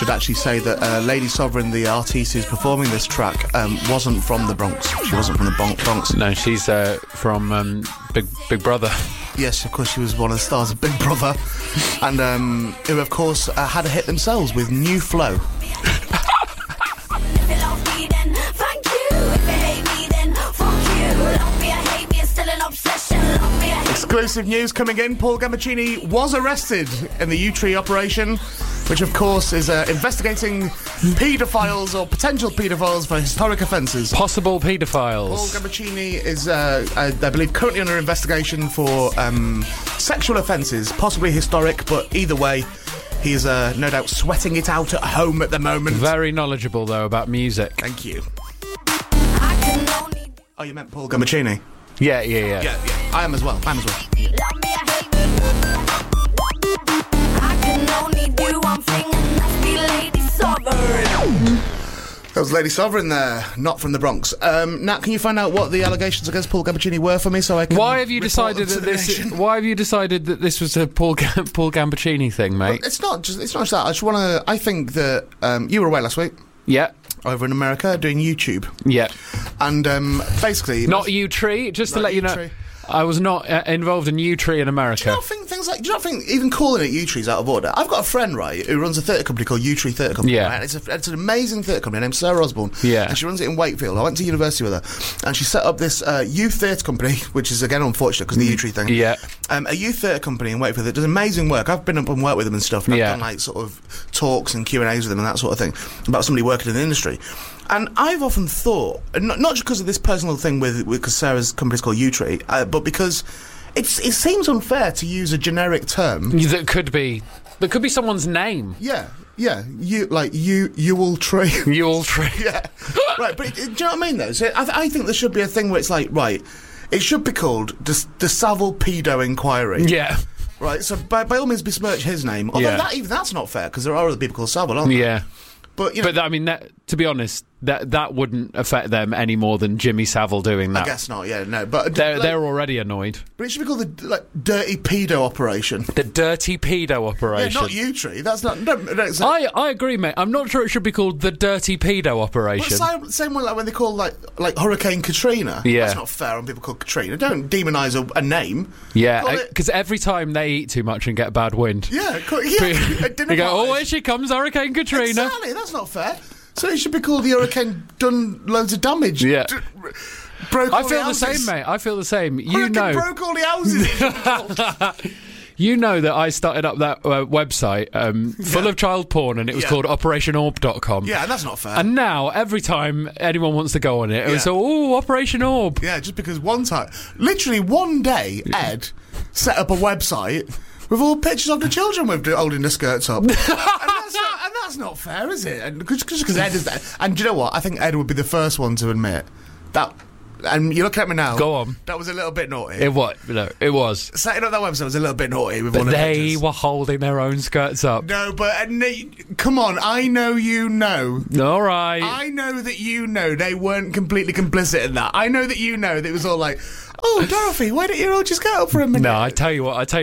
should actually say that Lady Sovereign, the artiste who's performing this track, wasn't from the Bronx. She wasn't from the Bronx. No, she's from Big Brother. Yes, of course, she was one of the stars of Big Brother. And who, of course, had a hit themselves with New Flow. Exclusive news coming in. Paul Gambaccini was arrested in the U-Tree operation, which of course is investigating paedophiles or potential paedophiles for historic offences. Possible paedophiles. Paul Gambaccini is, I believe, currently under investigation for sexual offences, possibly historic, but either way, he's no doubt sweating it out at home at the moment. Very knowledgeable, though, about music. Thank you. Oh, you meant Paul Gambaccini? Yeah. I am as well. That was Lady Sovereign there, not from the Bronx. Nat, can you find out what the allegations against Paul Gambaccini were for me, so I can? Why have you decided that this was a Paul Gambaccini thing, mate? Well, it's not just that. I think that you were away last week. Yeah. Over in America doing YouTube. Yeah. And basically, not U-Tree. Just to let you know, I was not involved in U-Tree in America. Do you not think even calling it U-Tree is out of order? I've got a friend, right, who runs a theatre company called U-Tree Theatre Company. Yeah. Right? It's an amazing theatre company named Sarah Osborne. Yeah. And she runs it in Wakefield. I went to university with her, and she set up this youth theatre company, which is again unfortunate because of the U-Tree thing. Yeah. A youth theatre company in Wakefield that does amazing work. I've been up and worked with them and stuff, and I've done like sort of talks and Q&As with them and that sort of thing about somebody working in the industry. And I've often thought, not just because of this personal thing because Sarah's company's called U-Tree, but because it seems unfair to use a generic term that could be someone's name. Yeah. You will tree. You will tree. Yeah. Right, but do you know what I mean though? So I think there should be a thing where it's like, right, it should be called the Savile Pedo Inquiry. Yeah. Right. So by all means besmirch his name. Although that's not fair because there are other people called Savile, aren't there? Yeah. But you know, I mean, to be honest, that wouldn't affect them any more than Jimmy Savile doing that. I guess not. Yeah, no. But they're already annoyed. But it should be called the Dirty Pedo Operation. The Dirty Pedo Operation. Yeah, not U-Tree. That's not. I agree, mate. I'm not sure it should be called the Dirty Pedo Operation. But same way like when they call like Hurricane Katrina. Yeah. That's not fair on people called Katrina. Don't demonise a name. Yeah, because every time they eat too much and get bad wind. Yeah. They go, oh, here she comes, Hurricane Katrina. Exactly. That's not fair. So it should be called the Hurricane done loads of damage. Yeah. Broke all I feel the the same, mate. I feel the same. Hurricane broke all the houses. You know that I started up that website full of child porn, and it was called OperationOrb.com. Yeah, and that's not fair. And now, every time anyone wants to go on it, it was, Operation Orb. Yeah, just because literally one day, Ed set up a website with all pictures of the children with holding the skirts up. and that's not fair, is it? Just because Ed is that. And do you know what? I think Ed would be the first one to admit that. And you're looking at me now. Go on. That was a little bit naughty. It was. No, it was. Setting up that website was a little bit naughty. With but one of they pictures. were holding their own skirts up. No, but come on. I know you know. All right. I know that you know they weren't completely complicit in that. I know that you know that it was all like, oh, Dorothy, why don't you all just get up for a minute? No, I tell you what.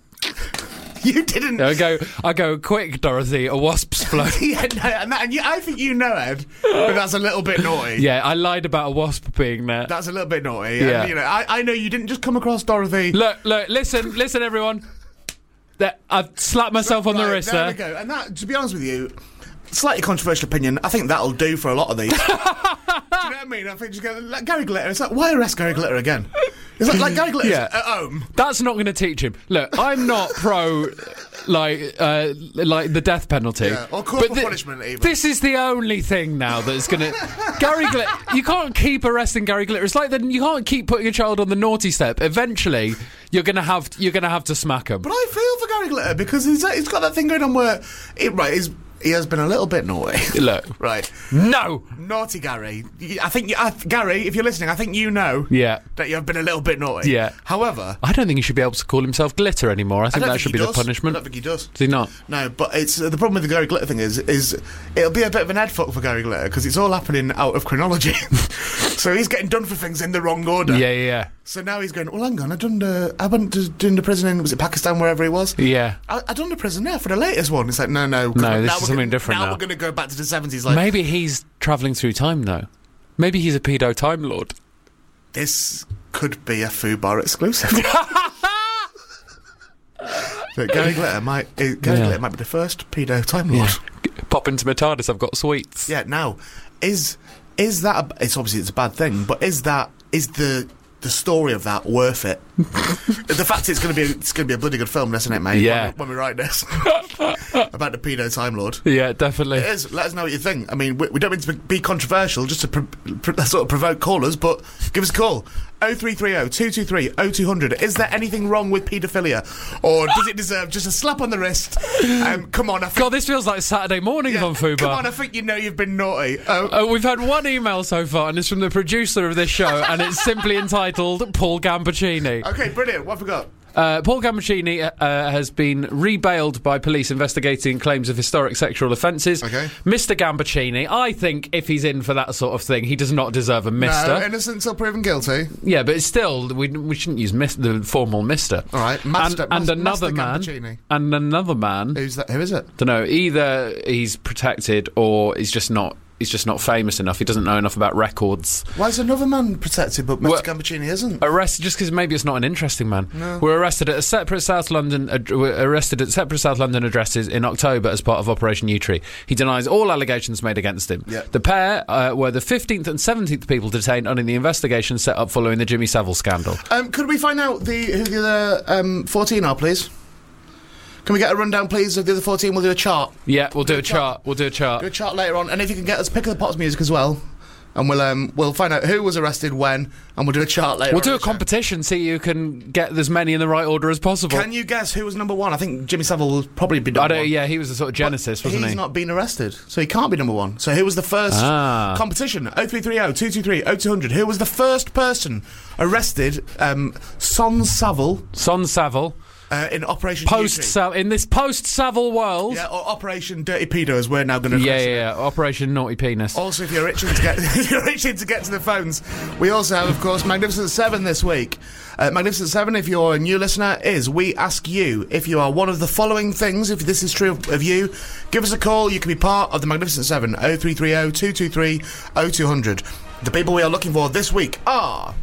You didn't. I go, quick, Dorothy, a wasp's float. Yeah, no, I think you know, Ed, but that's a little bit naughty. Yeah, I lied about a wasp being there. That's a little bit naughty. Yeah. And, I know you didn't just come across Dorothy. Look, listen, everyone. I've slapped myself on the wrist there. There we go. And that, to be honest with you, slightly controversial opinion, I think that'll do for a lot of these. Do you know what I mean? I think just go, like Gary Glitter, it's like, why arrest Gary Glitter again? It's like Gary Glitter's at home. That's not going to teach him. Look, I'm not pro like the death penalty. Yeah, or corporal punishment even. This is the only thing now that's going to... Gary Glitter, you can't keep arresting Gary Glitter. It's like you can't keep putting a child on the naughty step. Eventually, you're going to have to smack him. But I feel for Gary Glitter because he's got that thing going on where... He has been a little bit naughty. Look. Right. No! Naughty Gary. I think, Gary, if you're listening, I think you know that you've been a little bit naughty. Yeah. However... I don't think he should be able to call himself Glitter anymore. I think that should be the punishment. I don't think he does. Does he not? No, but it's the problem with the Gary Glitter thing is it'll be a bit of an head fuck for Gary Glitter because it's all happening out of chronology. So he's getting done for things in the wrong order. Yeah. So now he's going, well, hang on, I went to doing the prison in, was it Pakistan, wherever he was? Yeah. I done the prison there for the latest one. It's like, no. No, this is something different now. Now we're going to go back to the 70s. Like, maybe he's travelling through time, though. Maybe he's a pedo Time Lord. This could be a Fubar exclusive. So Gary Glitter might be the first pedo Time Lord. Yeah. Pop into my TARDIS, I've got sweets. Yeah, now, is that it's obviously it's a bad thing, but is the story of that worth it? The fact it's going to be a bloody good film, isn't it, mate? Yeah. When we write this about the pedo Time Lord. Yeah, definitely. It is. Let us know what you think. I mean, we don't mean to be controversial, just to sort of provoke callers, but give us a call. 0330 223 0200. Is there anything wrong with paedophilia, or does it deserve just a slap on the wrist? Come on, God, this feels like Saturday mornings on Fubar. Come on, I think you know you've been naughty. We've had one email so far, and it's from the producer of this show, and it's simply entitled Paul Gambaccini. Okay, brilliant. What have we got? Paul Gambaccini has been rebailed by police investigating claims of historic sexual offences. Okay. Mr. Gambaccini, I think if he's in for that sort of thing, he does not deserve a Mister. No, innocent until proven guilty. Yeah, but it's still, we shouldn't use the formal Mister. All right, Master Gambaccini. And another man. Who's that? Who is it? Don't know. Either he's protected or he's just not famous enough. He doesn't know enough about records. Why is another man protected but Mr. Gambaccini isn't? Arrested just because maybe it's not an interesting man. No. We're arrested at separate South London addresses in October as part of Operation Yewtree. He denies all allegations made against him. Yep. The pair were the 15th and 17th people detained under the investigation set up following the Jimmy Savile scandal. Could we find out who the other 14 are, please? Can we get a rundown, please, of the other 14? We'll do a chart. Yeah, we'll do a chart. We'll do a chart. Do a chart later on, and if you can get us Pick of the Pots music as well, and we'll find out who was arrested when, and we'll do a chart later. We'll do a competition, see who can get as many in the right order as possible. Can you guess who was number one? I think Jimmy Savile will probably be number one. Yeah, he was the sort of genesis, wasn't he? He's not been arrested, so he can't be number one. So who was the first competition? 0330 223 0200. Who was the first person arrested? Son Savile. In Operation in this post-Savile world. Yeah, or Operation Dirty Pedo, as we're now going to Yeah, Operation Naughty Penis. Also, if you're itching to get to the phones, we also have, of course, Magnificent 7 this week. Magnificent 7, if you're a new listener, we ask you if you are one of the following things. If this is true of you, give us a call. You can be part of the Magnificent 7, 0330 223 0200. The people we are looking for this week are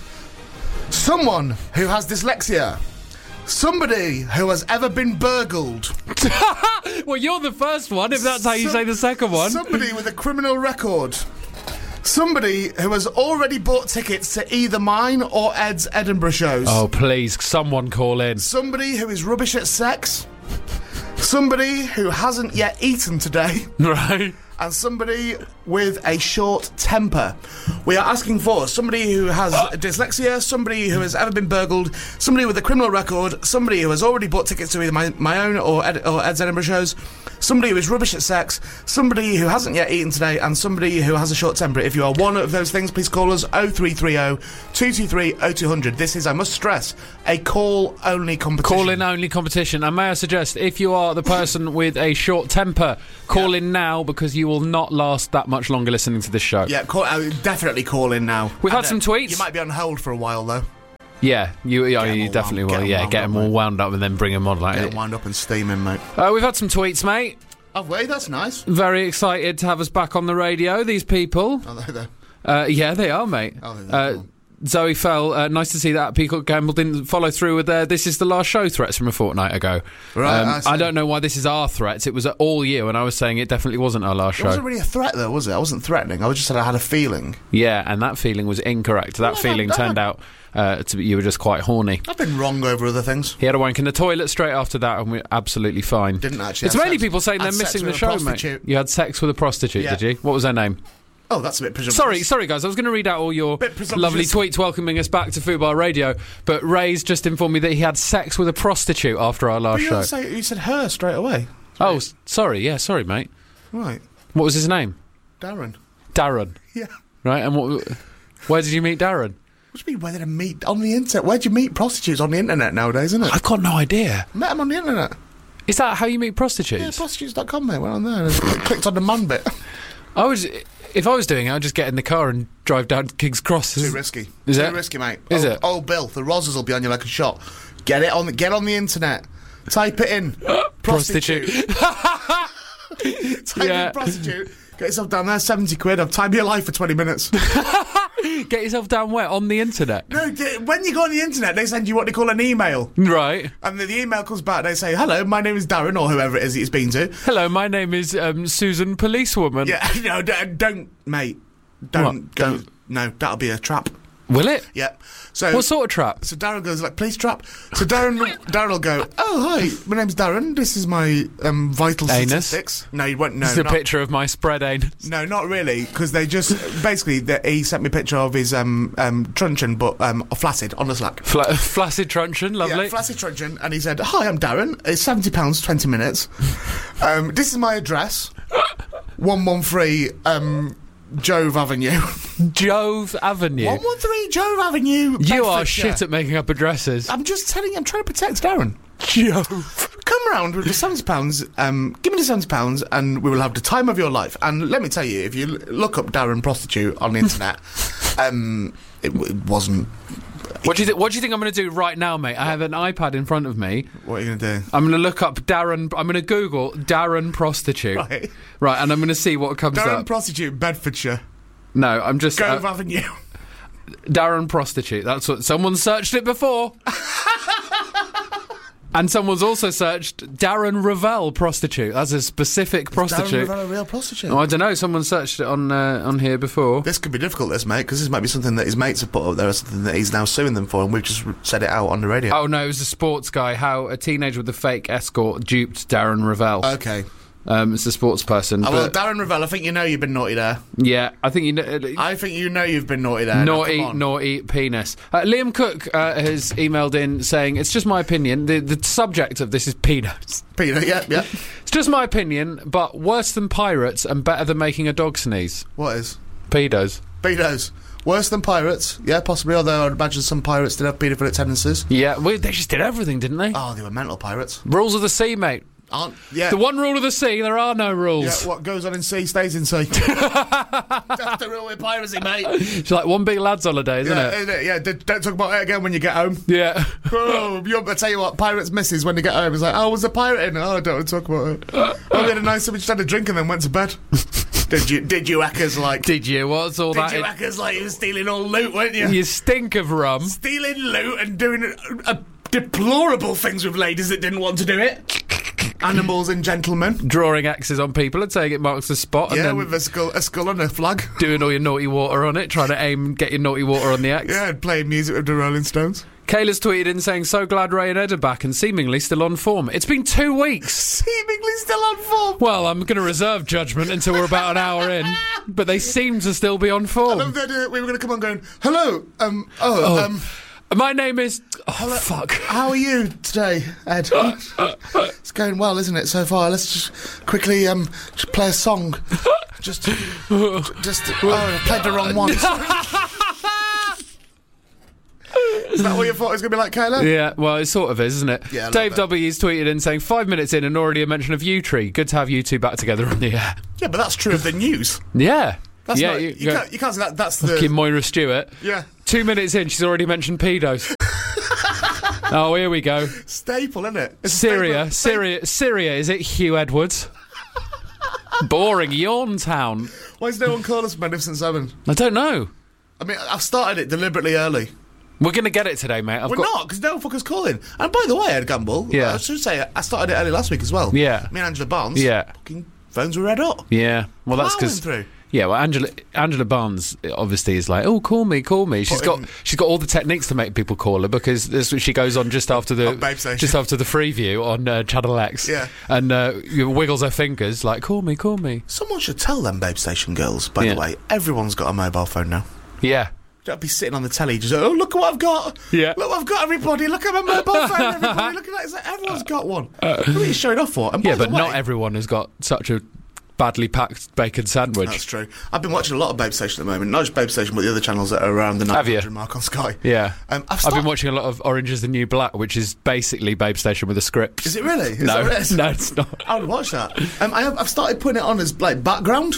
someone who has dyslexia, somebody who has ever been burgled. Well, you're the first one, if that's how you say the second one. Somebody with a criminal record. Somebody who has already bought tickets to either mine or Ed's Edinburgh shows. Oh, please, someone call in. Somebody who is rubbish at sex. Somebody who hasn't yet eaten today. Right. And somebody with a short temper. We are asking for somebody who has dyslexia, somebody who has ever been burgled, somebody with a criminal record, somebody who has already bought tickets to either my own or Ed's Edinburgh shows, somebody who is rubbish at sex, somebody who hasn't yet eaten today, and somebody who has a short temper. If you are one of those things, please call us 0330 223 0200. This is, I must stress, a call-only competition. Call-in-only competition. And may I suggest, if you are the person with a short temper, call in now, because you will not last that much longer listening to this show. Yeah, definitely call in now. We've had some tweets. You might be on hold for a while, though. Yeah, you definitely will. Yeah, get them all wound up and then bring them on. Get them wound up and steaming, mate. We've had some tweets, mate. Have we? That's nice. Very excited to have us back on the radio, these people. Are they there? Yeah, they are, mate. Zoe Fell, nice to see that Peacock Gamble didn't follow through with their "This is the last show" threats from a fortnight ago. Right, I don't know why this is our threats. It was all you, and I was saying it definitely wasn't our last show. It wasn't really a threat, though, was it? I wasn't threatening. I just said I had a feeling. Yeah, and that feeling was incorrect. That feeling turned out to be you were just quite horny. I've been wrong over other things. He had a wank in the toilet straight after that, and we're absolutely fine. Didn't actually. It's mainly people saying they're missing the show, mate. You had sex with a prostitute, did you? What was her name? Oh, that's a bit presumptuous. Sorry, guys. I was going to read out all your lovely tweets welcoming us back to Fubar Radio, but Ray's just informed me that he had sex with a prostitute after our last show. You said her straight away. Oh, sorry. Yeah, sorry, mate. Right. What was his name? Darren. Yeah. Right, and where did you meet Darren? What do you mean, where did I meet? On the internet. Where do you meet prostitutes? On the internet nowadays, isn't it? I've got no idea. Met them on the internet. Is that how you meet prostitutes? Yeah, prostitutes.com, mate. Went on there and clicked on the man bit. If I was doing it, I'd just get in the car and drive down to King's Cross. Too risky. Is Too it? risky, mate. Is it? Oh, Bill, the Rozzers will be on you like a shot. Get on the internet. Type it in. Prostitute. Type in prostitute. Get yourself down there, 70 quid. I've timed your life for 20 minutes. Get yourself down where? On the internet? No, when you go on the internet, they send you what they call an email. Right. And the email comes back, they say, hello, my name is Darren, or whoever it is it's been to. Hello, my name is Susan Policewoman. Yeah, no, don't, mate. Don't go. No, that'll be a trap. Will it? Yeah. So what sort of trap? So Darren goes like, police trap. So Darren will go, oh, hi, my name's Darren. This is my vital statistics. No, you won't. No, this is a picture of my spread anus. No, not really, because they just basically he sent me a picture of his truncheon, but flaccid on the Slack. Flaccid truncheon, lovely. Yeah, flaccid truncheon, and he said, "Hi, I'm Darren. It's £70, 20 minutes. This is my address, 113 Jove Avenue." Jove Avenue. 113 Jove Avenue. You are shit at making up addresses. I'm just telling you, I'm trying to protect Darren. Jove. Come round with the £70, give me the £70 and we will have the time of your life. And let me tell you, if you look up Darren Prostitute on the internet, it wasn't... What do you think I'm going to do right now, mate? I have an iPad in front of me. What are you going to do? I'm going to look up Darren... I'm going to Google Darren Prostitute. Right, and I'm going to see what comes up. Darren Prostitute, Bedfordshire. No, I'm just... Gove Avenue. Darren Prostitute. That's what... Someone searched it before. And someone's also searched Darren Ravel Prostitute. That's a specific prostitute. Darren Ravel a real prostitute? Oh, I don't know. Someone searched it on here before. This could be difficult, this, mate, because this might be something that his mates have put up there or something that he's now suing them for, and we've just said it out on the radio. Oh, no, it was a sports guy. How a teenager with a fake escort duped Darren Ravel. Okay. It's a sports person. Oh, well, Darren Ravel, I think you know you've been naughty there. Yeah, I think you know. I think you know you've been naughty there. Naughty penis. Liam Cook has emailed in saying, it's just my opinion. The subject of this is pedos. Pedo, yeah. It's just my opinion, but worse than pirates and better than making a dog sneeze. What is? Pedos. Pedos. Worse than pirates, yeah, possibly, although I'd imagine some pirates did have paedophilic tendencies. Yeah, they just did everything, didn't they? Oh, they were mental pirates. Rules of the sea, mate. Yeah. The one rule of the sea, there are no rules. Yeah, what goes on in sea stays in sea. That's the rule with piracy, mate. It's like one big lad's holiday, isn't it? Yeah, don't talk about it again when you get home. Yeah. I tell you what, pirates misses when you get home. It's like, oh, was a pirate in? Oh, I don't want to talk about it. Oh, we had a nice time, we just had a drink and then went to bed. Did you hackers like... Did you? What's all that? Did you hackers like you were stealing all loot, weren't you? You stink of rum. Stealing loot and doing deplorable things with ladies that didn't want to do it. Animals and gentlemen. Drawing axes on people and saying it marks the spot. Yeah, and then with a skull and a flag. Doing all your naughty water on it, trying to aim and get your naughty water on the axe. Yeah, and playing music with the Rolling Stones. Kayla's tweeted in saying, so glad Ray and Ed are back and seemingly still on form. It's been 2 weeks. Seemingly still on form? Well, I'm going to reserve judgment until we're about an hour in, but they seem to still be on form. I love the idea we were going to come on going, hello, my name is... Oh, fuck. How are you today, Ed? It's going well, isn't it, so far? Let's just quickly just play a song. Just I played the wrong one. Is that what you thought it was going to be like, Kayla? Yeah, well, it sort of is, isn't it? Yeah, Dave W's tweeted in saying, 5 minutes in and already a mention of U-Tree. Good to have you two back together on the air. Yeah, but that's true of the news. Yeah. That's yeah, not, you can't say that. That's the... Fucking Moira Stewart. Yeah. 2 minutes in, she's already mentioned pedos. Oh, here we go. Staple, isn't it? It's Syria, is it Hugh Edwards? Boring, yawn town. Why does no one call us Magnificent Seven? I don't know. I mean, I've started it deliberately early. We're going to get it today, mate. We're not, because no fucker's calling. And by the way, Ed Gamble, I should say, I started it early last week as well. Yeah. Me and Angela Barnes. Yeah. Fucking phones were red hot. Yeah. Well, that's because... Yeah, well, Angela Barnes obviously is like, oh, call me. She's got all the techniques to make people call her, because she goes on just after the Freeview on Channel X. Yeah, and wiggles her fingers like, call me. Someone should tell them Babe Station girls. By the way, everyone's got a mobile phone now. Yeah. Don't be sitting on the telly just, oh, look at what I've got. Yeah. Look what I've got, everybody. Look at my mobile phone, everybody. Look at that. It's like, everyone's got one. What are you showing off for? And yeah, but not everyone has got such a badly packed bacon sandwich. That's true. I've been watching a lot of Babe Station at the moment. Not just Babe Station, but the other channels that are around the 900 mark on Sky. Yeah. I've been watching a lot of Orange is the New Black, which is basically Babe Station with a script. Is it really? No, it's not. I would watch that. I've started putting it on as like background.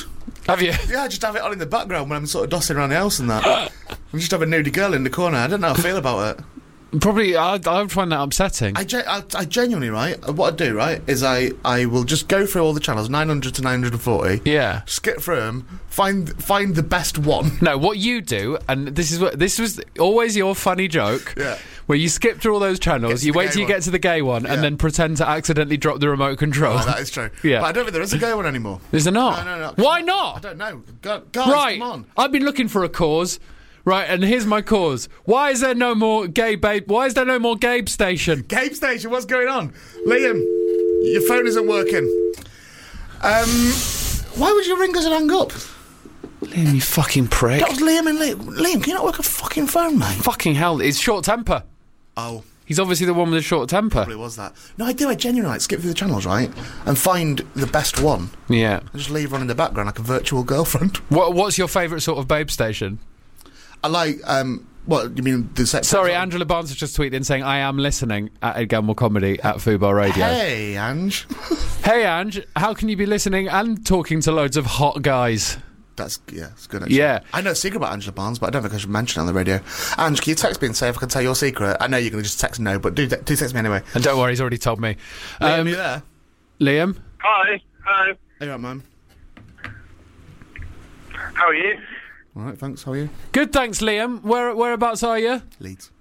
Have you? Yeah, I just have it on in the background when I'm sort of dossing around the house and that. I just have a nudie girl in the corner. I don't know how I feel about it. Probably, I would find that upsetting. I genuinely, right, what I do, right, is I will just go through all the channels, 900 to 940. Yeah. Skip through them, find the best one. No, what you do, and this was always your funny joke. Yeah. Where you skip through all those channels, you wait till you get to the gay one, and then pretend to accidentally drop the remote control. Oh, that is true. Yeah. But I don't think there is a gay one anymore. Is there not? No. Why not? I don't know. Guys, right. Come on. I've been looking for a cause. Right, and here's my cause. Why is there no more gay babe? Why is there no more Gabe Station? Gabe Station, what's going on? Liam, your phone isn't working. Why would you ring us and hang up? Liam, you fucking prick. That was Liam and Liam, can you not work a fucking phone, mate? Fucking hell, it's short temper. Oh. He's obviously the one with the short temper. Probably was that. No, I do. I genuinely skip through the channels, right? And find the best one. Yeah. And just leave one in the background like a virtual girlfriend. What's your favourite sort of babe station? I like, what, you mean the sex? Sorry, Angela Barnes has just tweeted in saying, I am listening at Ed Gamble Comedy at Fubar Radio. Hey, Ange. Hey, Ange, how can you be listening and talking to loads of hot guys? It's good, actually. Yeah. I know a secret about Angela Barnes, but I don't think I should mention it on the radio. Ange, can you text me and say if I can tell your secret? I know you're going to just text no, but do text me anyway. And don't worry, he's already told me. Liam, you there? Liam? Hi. Hey, right, man. How are you? All right, thanks. How are you? Good, thanks, Liam. Whereabouts are you? Leeds.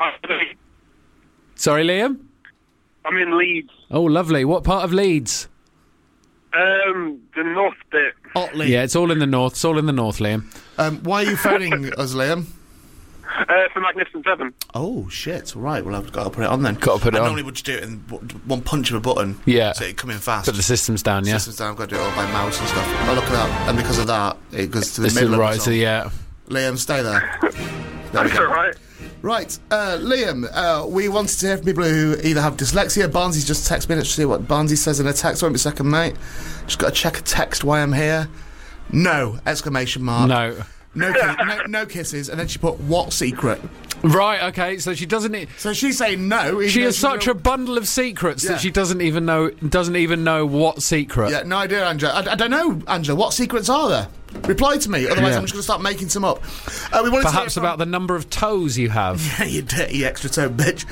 Sorry, Liam? I'm in Leeds. Oh, lovely. What part of Leeds? The north bit. Otley. Yeah, it's all in the north. It's all in the north, Liam. Why are you phoning us, Liam? For Magnificent Seven. Oh, shit. All right, well, I've got to put it on then. Got to put it on. I normally would just do it in one punch of a button. Yeah. So it'd come in fast. Put the systems down, yeah. Systems down, I've got to do it all by mouse and stuff. Oh, look at that. And because of that, it goes to the This middle is of right, the so song. yeah. Liam, stay there. That's all right. Right, Liam, we wanted to hear from people who either have dyslexia. Barnsley's just texted me. Let's see what Barnsley says in a text. Won't be a second, mate. Just got to check a text why I'm here. No! Exclamation mark. No. No kisses. And then she put, what secret? Right, okay, so she doesn't... So she's saying no. She has such a bundle of secrets that she doesn't even know what secret. Yeah, no idea, Angela. I don't know, Angela. What secrets are there? Reply to me, otherwise I'm just going to start making some up. We wanted Perhaps about the number of toes you have. Yeah, you dirty extra toe bitch.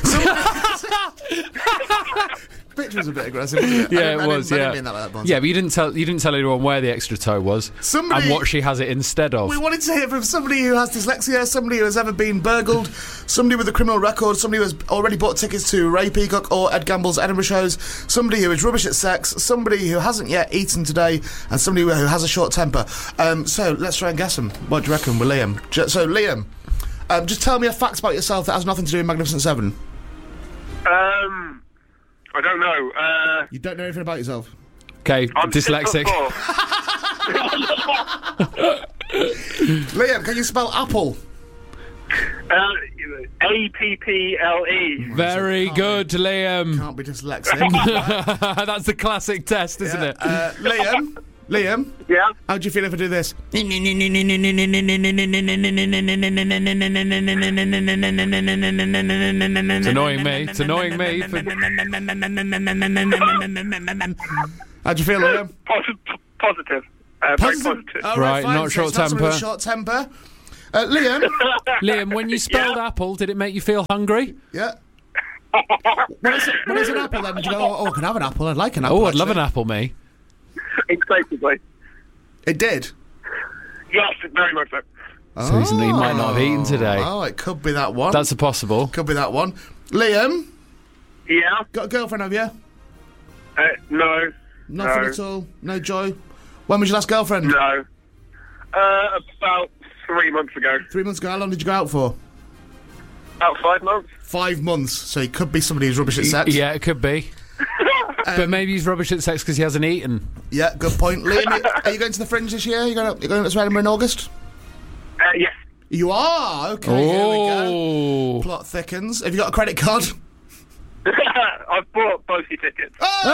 Bitch was a bit aggressive, wasn't it? Yeah, it was. I didn't mean that like that, yeah, but you didn't tell anyone where the extra toe was and what she has it instead of. We wanted to hear from somebody who has dyslexia, somebody who has ever been burgled, somebody with a criminal record, somebody who has already bought tickets to Ray Peacock or Ed Gamble's Edinburgh shows, somebody who is rubbish at sex, somebody who hasn't yet eaten today, and somebody who has a short temper. So let's try and guess them. What do you reckon with Liam? So Liam, just tell me a fact about yourself that has nothing to do with Magnificent Seven. I don't know. You don't know anything about yourself? Okay, I'm dyslexic. Liam, can you spell apple? Apple. Very good, Liam. Can't be dyslexic. That's the classic test, isn't it? Liam? Yeah? How do you feel if I do this? It's annoying me. It's annoying me. How do you feel, Liam? Positive. Very positive. Oh, right, fine. not So short it's not temper. short temper. Liam? Liam, when you spelled apple, did it make you feel hungry? Yeah. When it's an apple, then did you go, oh, I can have an apple, I'd like an apple. Oh, I'd love actually. an apple, me. Exclusively. It did? Yes, very much so. So he might not have eaten today. Oh, it could be that one. That's a possible. Could be that one. Liam? Yeah? Got a girlfriend, have you? No. Nothing at all? No joy? When was your last girlfriend? No. About 3 months ago. 3 months ago. How long did you go out for? About 5 months. 5 months. So he could be somebody who's rubbish at sex. Yeah, it could be. But maybe he's rubbish at sex because he hasn't eaten. Yeah, good point. Liam, are you going to the Fringe this year? You're going to Edinburgh in August? Yes. You are? Okay, here we go. Plot thickens. Have you got a credit card? I've bought both your tickets.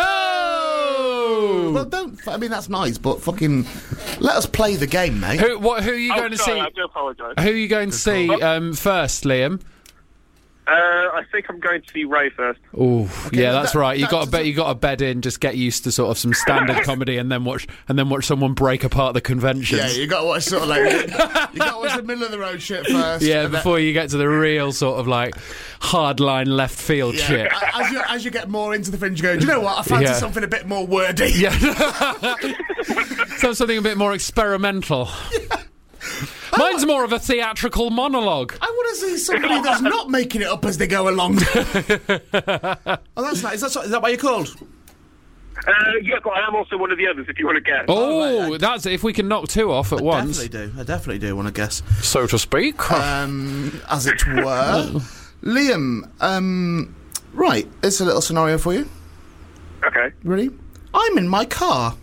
Oh! Well, don't... I mean, that's nice, but fucking... Let us play the game, mate. Who are you going to see? I do apologise. Who are you going to see first, Liam? I think I'm going to see Ray first. Oh, okay, yeah, that's right. You got to bed in, just get used to sort of some standard comedy, and then watch someone break apart the conventions. Yeah, you got to watch sort of like you got to watch the middle of the road shit first. Yeah, before you get to the real sort of like hardline left field shit. As you get more into the fringe, you go, do you know what? I fancy something a bit more wordy. Yeah, something a bit more experimental. Yeah. Mine's more of a theatrical monologue. I want to see somebody that's not making it up as they go along. Oh, that's nice. Is that what you're called? Yeah, but I am also one of the others, if you want to guess. Oh, right. That's if we can knock two off at once. I definitely do want to guess. So to speak. As it were. Liam, right, it's a little scenario for you. Okay. Ready? I'm in my car.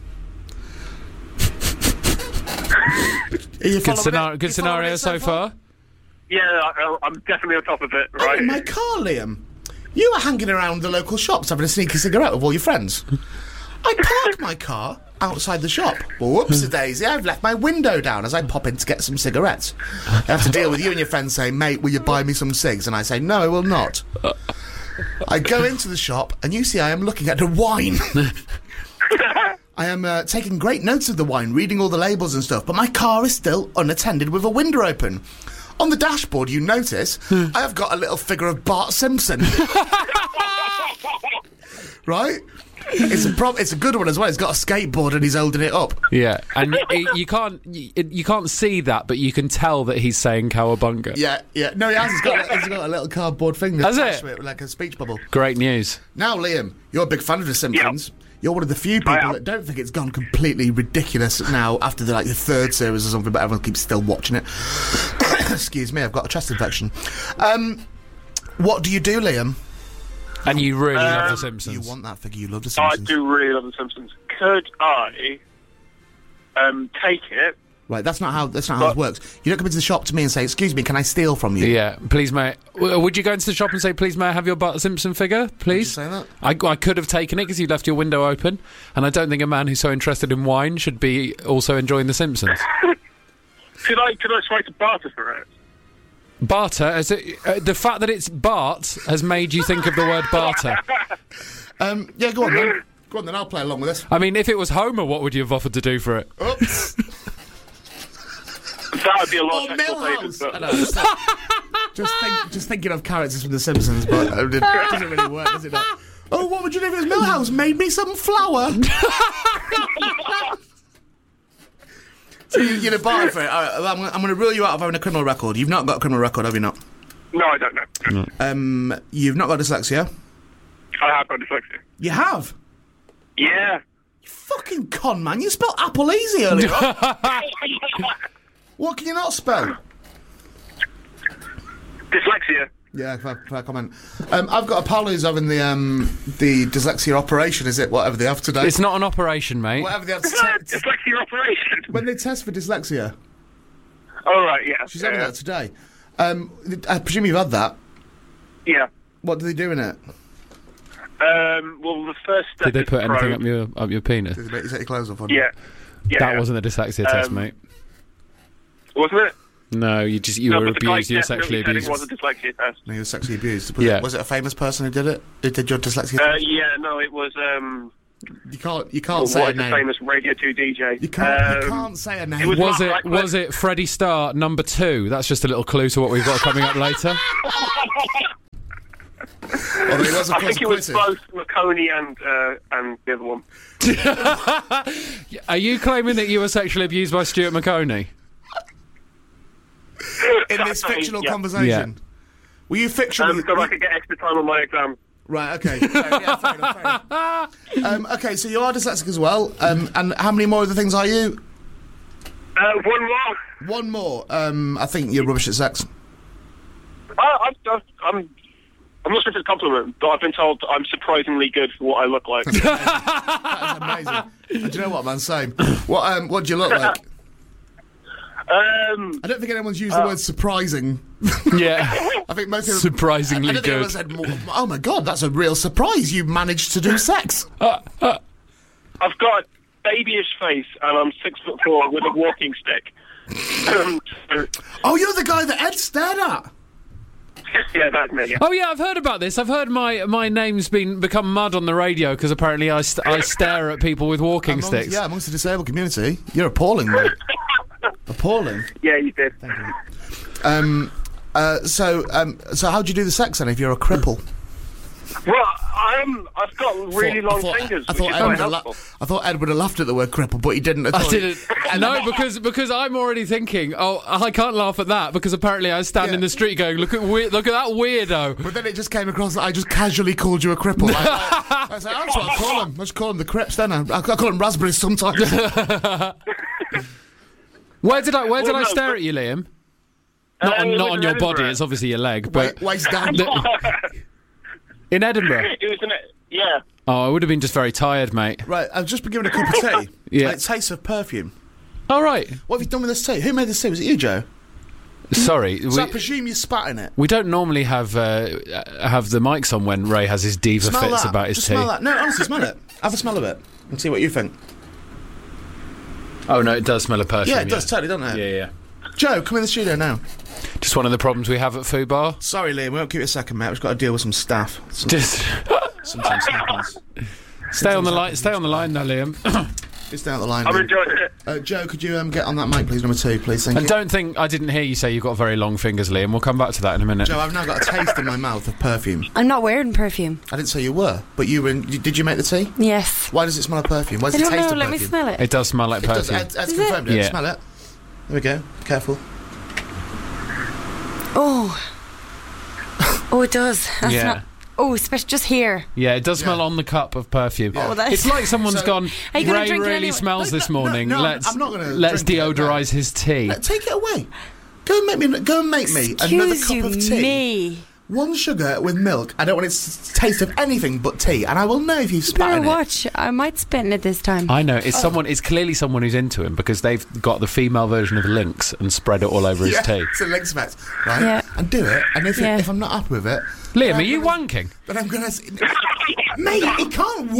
Good scenario so far. Yeah, I'm definitely on top of it. Right. I'm in my car, Liam. You are hanging around the local shops having a sneaky cigarette with all your friends. I park my car outside the shop. Whoops-a-daisy, I've left my window down as I pop in to get some cigarettes. I have to deal with you and your friends saying, mate, will you buy me some cigs? And I say, no, I will not. I go into the shop and you see I am looking at the wine. I am taking great notes of the wine, reading all the labels and stuff, but my car is still unattended with a window open. On the dashboard, you notice, I have got a little figure of Bart Simpson. Right? It's a good one as well. He's got a skateboard and he's holding it up. Yeah, and you can't see that, but you can tell that he's saying cowabunga. Yeah. No, he has. He's got a little cardboard thing that's attached to it, like a speech bubble. Great news. Now, Liam, you're a big fan of The Simpsons. Yep. You're one of the few people that don't think it's gone completely ridiculous now after the third series or something, but everyone keeps still watching it. Excuse me, I've got a chest infection. What do you do, Liam? And you really love The Simpsons. You want that figure, you love The Simpsons. I do really love The Simpsons. Could I take it? Right, that's not how it works. You don't come into the shop to me and say, excuse me, can I steal from you? Yeah, please, mate. Would you go into the shop and say, please, may I have your Bart Simpson figure, please? Would you say that? I could have taken it because you left your window open, and I don't think a man who's so interested in wine should be also enjoying The Simpsons. Could I try to barter for it? Barter? The fact that it's Bart has made you think of the word barter. Yeah, go on then. Go on then, I'll play along with this. I mean, if it was Homer, what would you have offered to do for it? Oops. That would be a lot of Milhouse. Just thinking of characters from The Simpsons, but it doesn't really work, does it not? Oh, what would you do if it was Milhouse? Made me some flour. So you're a barter for it. All right, I'm going to rule you out of having a criminal record. You've not got a criminal record, have you not? No, I don't know. No. You've not got dyslexia? I have got dyslexia. You have? Yeah. You fucking con man. You spelled apple easy earlier on. What can you not spell? Dyslexia. Yeah, fair comment. I've got a pal who's having the dyslexia operation, is it? Whatever they have today. It's not an operation, mate. Whatever they have to dyslexia operation? When they test for dyslexia. Oh, right, yeah. She's having that today. I presume you've had that? Yeah. What do they do in it? Well, the first step Did they put anything up your penis? Did they make you take your clothes off on Yeah. That wasn't a dyslexia test, mate. Wasn't it? No, you were abused. You were sexually abused. It was a dyslexia test. No, you were sexually abused. Was it a famous person who did it? Who did your dyslexia test? Yeah, no, it was. You can't say a name. A famous Radio 2 DJ. You can't say a name. Was it Freddie Starr number 2? That's just a little clue to what we've got coming up later. I think it was both McConey and the other one. Are you claiming that you were sexually abused by Stuart McConey? In this fictional conversation? Yeah. Were you fictional? So I could get extra time on my exam. Right, okay. Fair enough. Okay, so you are dyslexic as well. And how many more of the things are you? One more. One more. I think you're rubbish at sex. I'm not sure if it's a compliment, but I've been told I'm surprisingly good for what I look like. That is amazing. And do you know what, man? Same. What do you look like? I don't think anyone's used the word surprising. Yeah. I think most people... Surprisingly I don't good. Think anyone said, oh my God, that's a real surprise. You managed to do sex. I've got a babyish face and I'm 6'4" with a walking stick. Oh, you're the guy that Ed stared at. Yeah, that's me. Yeah. Oh yeah, I've heard about this. I've heard my name's become mud on the radio because apparently I stare at people with walking sticks. Yeah, amongst the disabled community, you're appalling, mate. Appalling. Yeah, you did. Thank you. So how do you do the sex then if you're a cripple? Well, I've got really long fingers. I thought Ed would have laughed at the word cripple, but he didn't. I didn't. No, because I'm already thinking, I can't laugh at that because apparently I stand in the street going, look at that weirdo. But then it just came across that I just casually called you a cripple. I said, that's what I call him. I just call him the Crips. Then I call him raspberries sometimes. Where did I stare at you, Liam? Not on your body. It's obviously your leg, but waist down. In Edinburgh? It was yeah. Oh, I would have been just very tired, mate. Right, I've just been given a cup of tea. Yeah. And it tastes of perfume. All right. What have you done with this tea? Who made this tea? Was it you, Joe? Sorry. So I presume you spat in it. We don't normally have the mics on when Ray has his diva fits about his tea. Smell that. No, honestly, smell it. Have a smell of it and see what you think. Oh, no, it does smell of perfume. Yeah, it does, totally, doesn't it? Yeah. Joe, come in the studio now. Just one of the problems we have at Foo Bar. Sorry, Liam, we won't keep you a second, mate. We've got to deal with some staff. Sometimes happens. Stay on the line now, Liam. Just down the line. I'm enjoying it. Joe, could you get on that mic, please, number 2, please? Thank you. And don't think I didn't hear you say you've got very long fingers, Liam. We'll come back to that in a minute. Joe, I've now got a taste in my mouth of perfume. I'm not wearing perfume. I didn't say you were, but you were. Did you make the tea? Yes. Why does it smell of perfume? Why does it taste of perfume? Let me smell it. It does smell like perfume. Ed's confirmed it. Yeah. Smell it. There we go. Careful. Oh, it does. That's not... Oh, especially just here. Yeah, it does smell on the cup of perfume. Yeah. It's like someone's gone, Ray really anyway? smells this morning. No, let's I'm not gonna let's deodorise his tea. Take it away. Go and make me another cup of tea. Me. 1 sugar with milk. I don't want it to taste of anything but tea, and I will know if you've spat in it. Watch. I might spit in it this time. I know. It's clearly someone who's into him because they've got the female version of Lynx and spread it all over his tea. It's a Lynx effect, right? Yeah. And do it, and if I'm not happy with it... Liam, are you wanking? Then I'm going to... Mate, he can't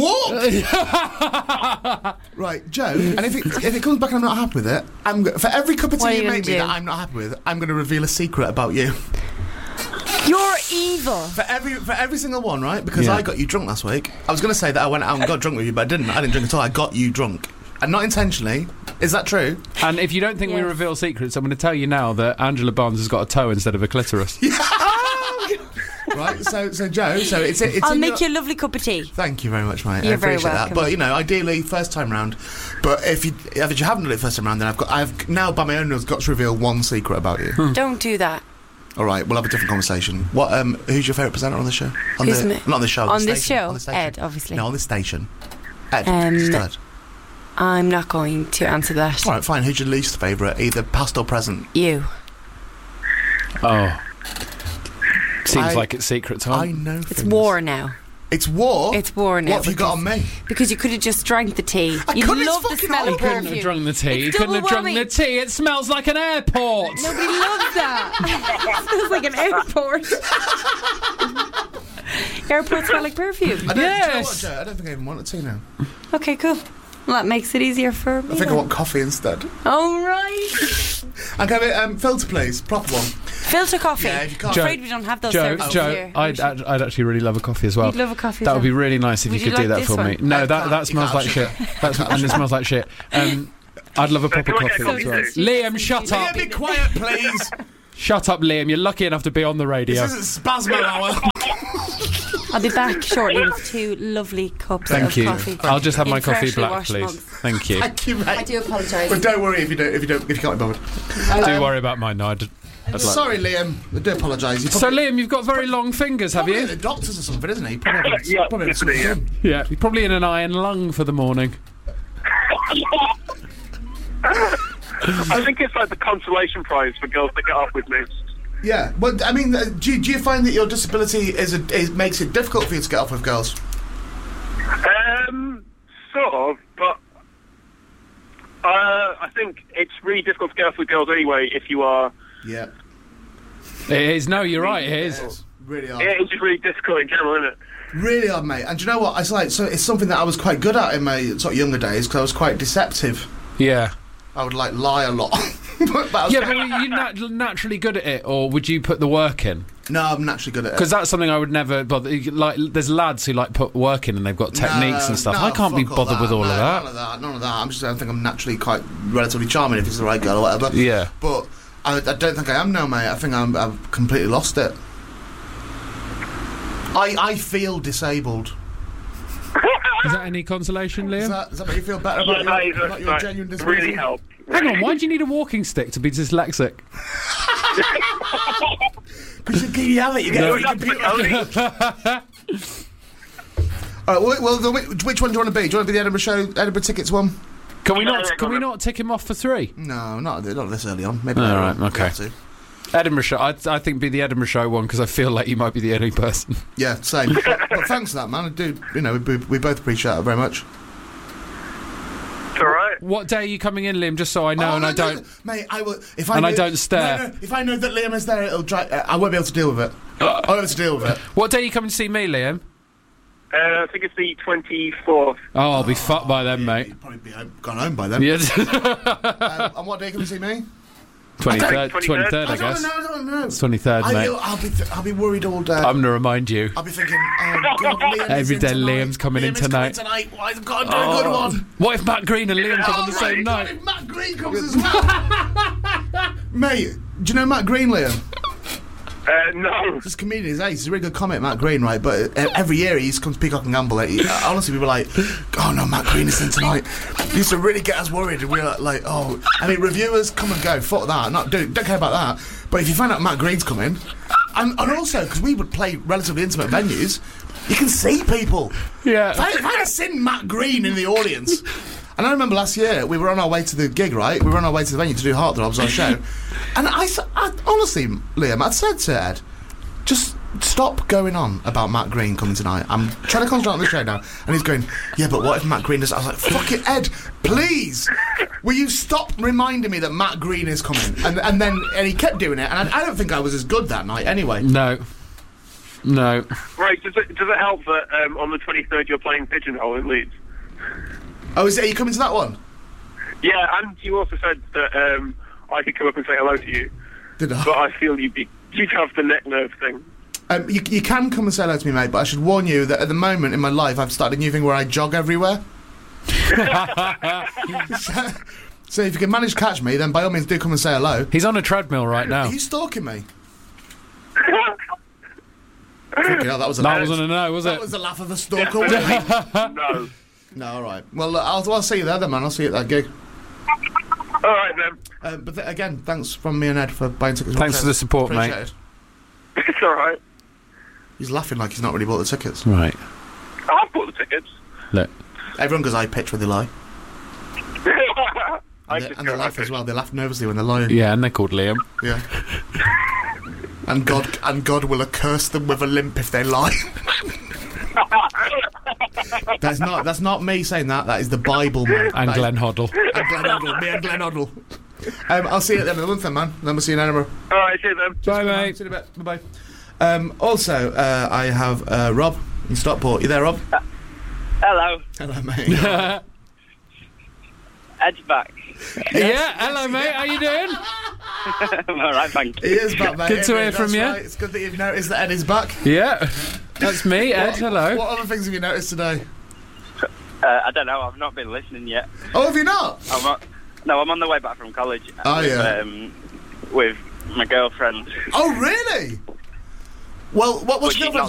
walk! Right, Joe, and if it comes back and I'm not happy with it, for every cup of tea you make me that I'm not happy with, I'm going to reveal a secret about you. You're evil. For every single one, right? Because I got you drunk last week. I was going to say that I went out and got drunk with you, but I didn't. I didn't drink at all. I got you drunk. And not intentionally. Is that true? And if you don't think we reveal secrets, I'm going to tell you now that Angela Barnes has got a toe instead of a clitoris. Right, so Joe, it's I'll make you a lovely cup of tea. Thank you very much, mate. You're I appreciate very welcome. That. But ideally, first time round. But if you haven't done it first time round, then I've now by my own rules got to reveal one secret about you. Don't do that. All right, we'll have a different conversation. Who's your favourite presenter on the show? Not on the show. On this show, Ed, obviously. No, on this station. Ed. Ed. I'm not going to answer that. All right, fine. Who's your least favourite, either past or present? You. Oh. Seems like it's secret time. I know. It's war now. It's war? It's war now. What have you got on me? Because you could have just drank the tea. You love the smell of perfume. You couldn't have drunk the tea. You couldn't have drunk the tea. It smells like an airport. Nobody loves that. It smells like an airport. Airports smell like perfume. Yes. I don't think I even want a tea now. Okay, cool. Well, that makes it easier for me. I think I want coffee instead. Oh, right. Okay, filter, please. Proper one. Filter coffee. Yeah, if you can't. I'm afraid we don't have those services here. I'd actually really love a coffee as well. You'd love a coffee. That would be really nice if you could do that for me. No, that smells like shit. And it smells like shit. I'd love a proper coffee as well. Liam, shut up. Liam, be quiet, please. Shut up, Liam. You're lucky enough to be on the radio. This isn't Spasmo hour. I'll be back shortly with 2 lovely cups of coffee. I'll just have my coffee black, please. Mugs. Thank you. Thank you, mate. I do apologise. But don't worry if you can't be bothered. Do worry about mine. No, sorry, Liam. I do apologise. So, Liam, you've got very long fingers, have you? The doctors or something, isn't he? Probably yeah, you're probably in an iron lung for the morning. I think it's like the consolation prize for girls that get up with me. Yeah, well, I mean, do you find that your disability makes it difficult for you to get off with girls? Sort of, but I think it's really difficult to get off with girls anyway if you are... Yeah. It is. No, you're right, it is. It's really hard. It's just really difficult in general, isn't it? Really hard, mate. And do you know what? It's something that I was quite good at in my sort of younger days because I was quite deceptive. Yeah. I would, lie a lot. but were you naturally good at it, or would you put the work in? No, I'm naturally good at it. Because that's something I would never bother. Like, there's lads who like put work in and they've got techniques and stuff. I can't be bothered with all of that. None of that. I think I'm naturally quite relatively charming if it's the right girl or whatever. Yeah. But I don't think I am now, mate. I think I've completely lost it. I feel disabled. Is that any consolation, Liam? Does that make you feel better about your genuine disability? Really help. Hang on, why do you need a walking stick to be dyslexic? Because you have it, you get it. Alright, well, which one do you want to be? Do you want to be the Edinburgh Tickets one? Can we not tick him off for 3? No, not this early on. Maybe all right, okay. Edinburgh Show. I think be the Edinburgh Show one because I feel like you might be the only person. Yeah, same. But thanks for that, man. I do. We both appreciate it very much. It's all right. What day are you coming in, Liam? Just so I know, I don't. Mate, I will. I don't stare. No, if I know that Liam is there, it'll dry. I won't be able to deal with it. I won't be able to deal with it. What day are you coming to see me, Liam? I think it's the 24th. Oh, I'll be fucked by then, mate. You'll probably be gone home by then. Yes. And what day can you see me? 23rd, I guess. No. It's 23rd, mate. I'll be worried all day. I'm going to remind you. I'll be thinking, oh, God, Liam every day Liam's coming in tonight. Why have God done a good one? What if Matt Green and Liam come on the same night? What if Matt Green comes as well? Mate, do you know Matt Green, Liam? No. This comedian is ace. He's a really good comic, Matt Green, right? But every year he used to come to Peacock and Gamble. Honestly, we were like, oh no, Matt Green is in tonight. He used to really get us worried. And we were like, oh. I mean, reviewers come and go. Fuck that. Don't care about that. But if you find out Matt Green's coming, and also, because we would play relatively intimate venues, you can see people. Yeah. If I had seen Matt Green in the audience. And I remember last year, we were on our way to the gig, right? We were on our way to the venue to do Heartthrobs, our show. And I honestly, Liam, I'd said to Ed, just stop going on about Matt Green coming tonight. I'm trying to concentrate on the show now. And he's going, yeah, but what if Matt Green does? I was like, fuck it, Ed, please. Will you stop reminding me that Matt Green is coming? And he kept doing it. And I don't think I was as good that night anyway. No. Right, does it help that on the 23rd you're playing Pigeonhole in Leeds? Oh, are you coming to that one? Yeah, and you also said that I could come up and say hello to you. Did I? But I feel you'd have the neck nerve thing. You can come and say hello to me, mate, but I should warn you that at the moment in my life I've started a new thing where I jog everywhere. So if you can manage to catch me, then by all means do come and say hello. He's on a treadmill right now. Are you stalking me? Hell, that was a wasn't a no, was it? That was the laugh of a stalker. No. No, all right. Well, I'll see you there then, man. I'll see you at that gig. All right, then. But again, thanks from me and Ed for buying tickets. Thanks for the support, mate. It's all right. He's laughing like he's not really bought the tickets. Right. I've bought the tickets. Look. Everyone goes, I pitch when they lie. And they laugh as well. They laugh nervously when they're lying. Yeah, and they're called Liam. Yeah. and God will accurse them with a limp if they lie. That's not me saying that. That is the Bible, man. And Glenn Hoddle. Me and Glenn Hoddle. I'll see you at the end of the month then, man. Then we'll see you in Edinburgh. All right, see you then. Bye, mate. See you in a bit. Bye-bye. Also, I have Rob in Stockport. You there, Rob? Hello. Hello, mate. Ed's back. Yeah, hello, mate. How you doing? I'm all right, thank you. He is back, mate. Good to hear from you. Right. It's good that you've noticed that Ed is back. Yeah, that's me, Ed. Hello. What other things have you noticed today? I don't know. I've not been listening yet. Oh, have you not? I'm on the way back from college. With my girlfriend. Oh, really? Well, what's your girlfriend's